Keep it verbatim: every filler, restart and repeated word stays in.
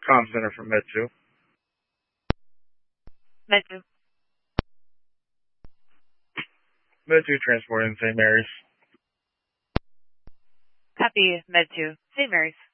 Comm Center from Med two. Med two. Med two transporting Saint Mary's. Copy, Med two. Saint Mary's.